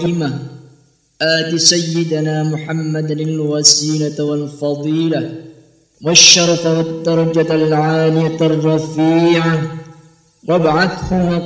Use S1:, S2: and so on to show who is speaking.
S1: العظيمة آت سيدنا محمد الوسيلة والفضيلة والشرف والدرجة العالية الرفيعة وابعثه